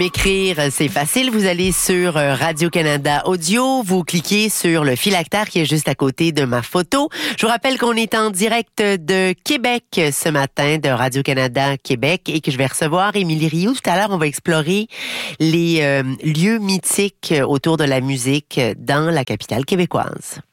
M'écrire, c'est facile. Vous allez sur Radio-Canada Audio, vous cliquez sur le phylactère qui est juste à côté de ma photo. Je vous rappelle qu'on est en direct de Québec ce matin, de Radio-Canada Québec, et que je vais recevoir Émilie Rioux. Tout à l'heure, on va explorer les lieux mythiques autour de la musique dans la capitale québécoise.